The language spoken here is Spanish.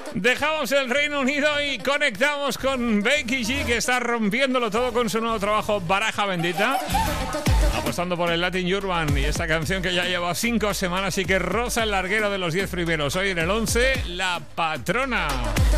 Dejamos el Reino Unido y conectamos con Becky G, que está rompiéndolo todo con su nuevo trabajo Baraja Bendita, apostando por el Latin Urban, y esta canción que ya lleva 5 semanas y que roza el larguero de los 10 primeros. Hoy en el 11, La Patrona.